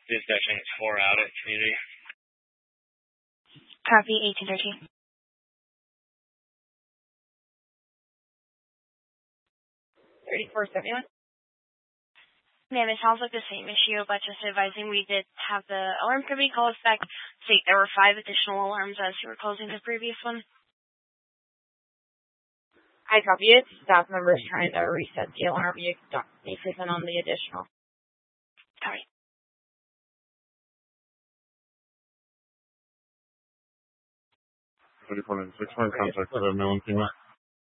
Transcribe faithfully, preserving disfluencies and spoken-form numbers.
Dispatching is four out at community. Copy, eighteen thirteen. thirty-four seventy-one. Ma'am, it sounds like the same issue, but just advising we did have the alarm company call us back. State there were five additional alarms as you were closing the previous one. I copy it. Staff members trying to reset the alarm. You don't need to send on the additional. Sorry. thirty-four ninety-six, we're in contact with a male and female.